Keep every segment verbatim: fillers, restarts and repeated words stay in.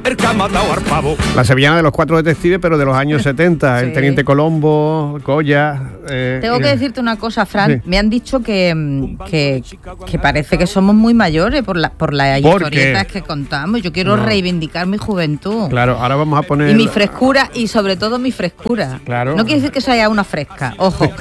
el que ha matado al pavo. La sevillana de los cuatro detectives, pero de los años setenta. Sí. El teniente Colombo, Goya. Eh, Tengo que decirte una cosa, Fran. Sí. Me han dicho que, que, que parece que somos muy mayores por, la, por las historietas que contamos. Yo quiero no. reivindicar mi juventud. Claro, ahora vamos a poner... Y mi frescura, y sobre todo mi frescura. Claro. No quiere decir que sea una fresca, ojo.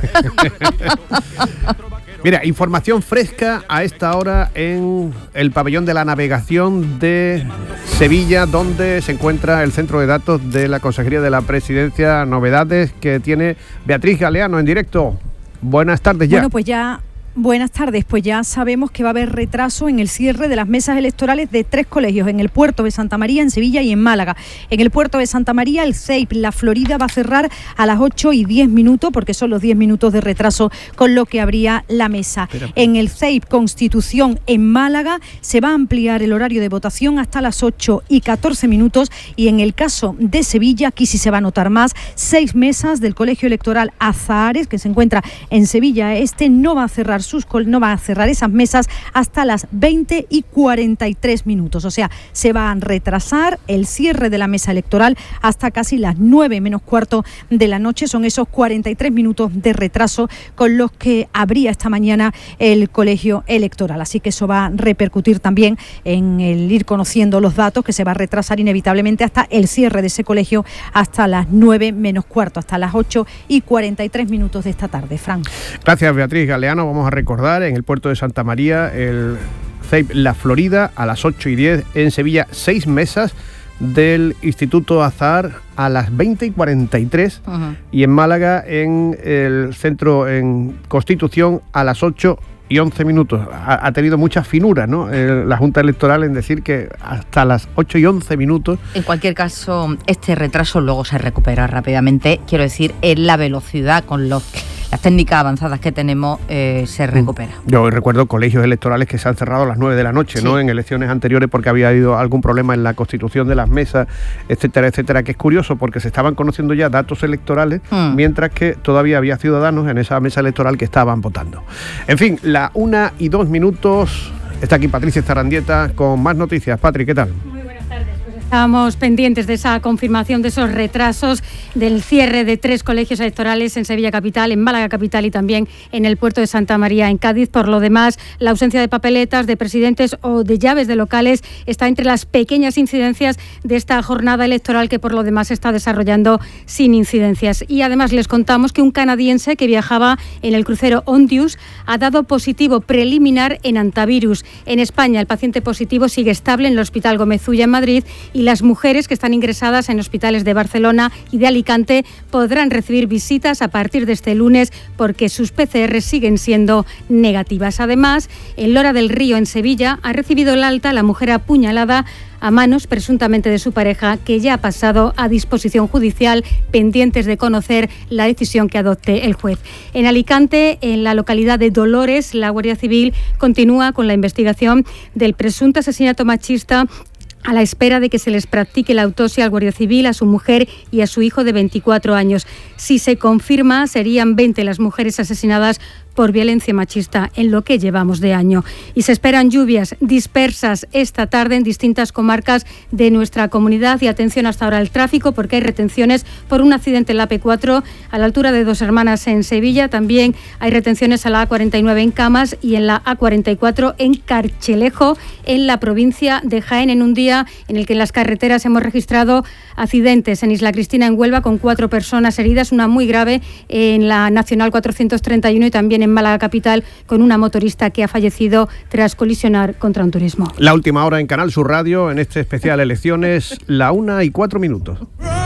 Mira, información fresca a esta hora en el pabellón de la navegación de Sevilla, donde se encuentra el centro de datos de la Consejería de la Presidencia. Novedades que tiene Beatriz Galeano en directo. Buenas tardes ya. Bueno, pues ya... Buenas tardes, pues ya sabemos que va a haber retraso en el cierre de las mesas electorales de tres colegios, en el puerto de Santa María, en Sevilla y en Málaga. En el puerto de Santa María, el C E I P La Florida va a cerrar a las ocho y diez minutos, porque son los diez minutos de retraso con lo que abría la mesa. Pero, en el C E I P Constitución en Málaga se va a ampliar el horario de votación hasta las ocho y catorce minutos, y en el caso de Sevilla, aquí sí se va a notar más, seis mesas del Colegio Electoral Azahares, que se encuentra en Sevilla Este, no va a cerrar sus no va a cerrar esas mesas hasta las veinte y cuarenta y tres minutos. O sea, se va a retrasar el cierre de la mesa electoral hasta casi las nueve menos cuarto de la noche. Son esos cuarenta y tres minutos de retraso con los que abría esta mañana el colegio electoral. Así que eso va a repercutir también en el ir conociendo los datos, que se va a retrasar inevitablemente hasta el cierre de ese colegio hasta las nueve menos cuarto, hasta las ocho y cuarenta y tres minutos de esta tarde. Fran. Gracias, Beatriz Galeano. Vamos a recordar en el puerto de Santa María el C E I P La Florida a las ocho y diez, en Sevilla seis mesas del Instituto Azahar a las veinte y cuarenta y tres, uh-huh. y en Málaga en el centro en Constitución a las ocho y once minutos. Ha, ha tenido mucha finura, ¿no?, eh, la Junta Electoral en decir que hasta las ocho y once minutos. En cualquier caso, este retraso luego se recupera rápidamente. Quiero decir, en la velocidad con los las técnicas avanzadas que tenemos eh, se recupera. Yo recuerdo colegios electorales que se han cerrado a las nueve de la noche, sí. ¿no?, en elecciones anteriores, porque había habido algún problema en la constitución de las mesas, etcétera, etcétera, que es curioso porque se estaban conociendo ya datos electorales, mm. mientras que todavía había ciudadanos en esa mesa electoral que estaban votando. En fin, la una y dos minutos, está aquí Patricia Zarandieta con más noticias. Patri, ¿qué tal? Estábamos pendientes de esa confirmación de esos retrasos del cierre de tres colegios electorales en Sevilla Capital, en Málaga Capital y también en el puerto de Santa María, en Cádiz. Por lo demás, la ausencia de papeletas, de presidentes o de llaves de locales está entre las pequeñas incidencias de esta jornada electoral, que por lo demás se está desarrollando sin incidencias. Y además les contamos que un canadiense que viajaba en el crucero Ondius ha dado positivo preliminar en antivirus. En España, el paciente positivo sigue estable en el Hospital Gómez Ulla en Madrid, y las mujeres que están ingresadas en hospitales de Barcelona y de Alicante podrán recibir visitas a partir de este lunes, porque sus P C R siguen siendo negativas. Además, en Lora del Río, en Sevilla, ha recibido el alta la mujer apuñalada a manos presuntamente de su pareja, que ya ha pasado a disposición judicial, pendientes de conocer la decisión que adopte el juez. En Alicante, en la localidad de Dolores, la Guardia Civil continúa con la investigación del presunto asesinato machista, a la espera de que se les practique la autopsia al guardia civil, a su mujer y a su hijo de veinticuatro años. Si se confirma, serían veinte las mujeres asesinadas por violencia machista en lo que llevamos de año. Y se esperan lluvias dispersas esta tarde en distintas comarcas de nuestra comunidad. Y atención hasta ahora al tráfico, porque hay retenciones por un accidente en la A P cuatro a la altura de Dos Hermanas en Sevilla. También hay retenciones a la A cuarenta y nueve en Camas y en la A cuarenta y cuatro en Carchelejo, en la provincia de Jaén, en un día en el que en las carreteras hemos registrado accidentes. En Isla Cristina, en Huelva, con cuatro personas heridas, una muy grave en la Nacional cuatrocientos treinta y uno, y también en Málaga Capital, con una motorista que ha fallecido tras colisionar contra un turismo. La última hora en Canal Sur Radio, en este especial Elecciones, la una y cuatro minutos.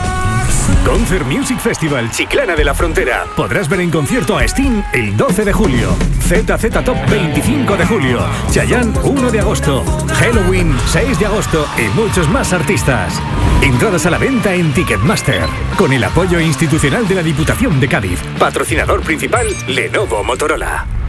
Concert Music Festival Chiclana de la Frontera. Podrás ver en concierto a Sting el doce de julio, Z Z Top veinticinco de julio, Chayanne uno de agosto, Halloween seis de agosto y muchos más artistas. Entradas a la venta en Ticketmaster, con el apoyo institucional de la Diputación de Cádiz. Patrocinador principal, Lenovo Motorola.